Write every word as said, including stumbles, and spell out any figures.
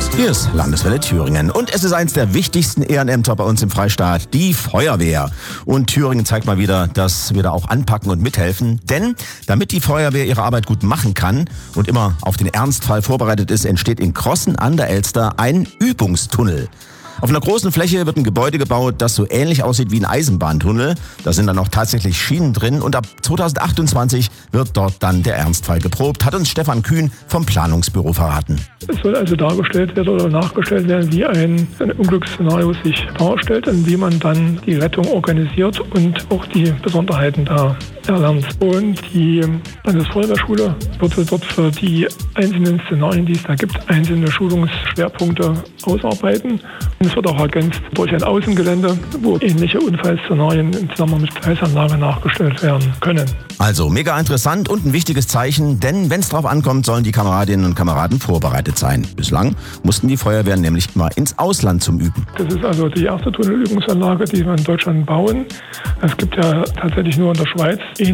Hier ist Landeswelle Thüringen und es ist eins der wichtigsten Ehrenämter bei uns im Freistaat, die Feuerwehr. Und Thüringen zeigt mal wieder, dass wir da auch anpacken und mithelfen. Denn damit die Feuerwehr ihre Arbeit gut machen kann und immer auf den Ernstfall vorbereitet ist, entsteht in Crossen an der Elster ein Übungstunnel. Auf einer großen Fläche wird ein Gebäude gebaut, das so ähnlich aussieht wie ein Eisenbahntunnel. Da sind dann auch tatsächlich Schienen drin und ab zweitausendachtundzwanzig wird dort dann der Ernstfall geprobt, hat uns Stefan Kühn vom Planungsbüro verraten. Es soll also dargestellt werden oder nachgestellt werden, wie ein, ein Unglücksszenario sich darstellt und wie man dann die Rettung organisiert und auch die Besonderheiten da erlernt. Und die Landesfeuerwehrschule wird dort für die einzelnen Szenarien, die es da gibt, einzelne Schulungsschwerpunkte ausarbeiten. Und es wird auch ergänzt durch ein Außengelände, wo ähnliche Unfallszenarien im Zusammenhang mit Gleisanlage nachgestellt werden können. Also mega interessant und ein wichtiges Zeichen, denn wenn es drauf ankommt, sollen die Kameradinnen und Kameraden vorbereitet sein. Bislang mussten die Feuerwehren nämlich mal ins Ausland zum Üben. Das ist also die erste Tunnelübungsanlage, die wir in Deutschland bauen. Es gibt ja tatsächlich nur in der Schweiz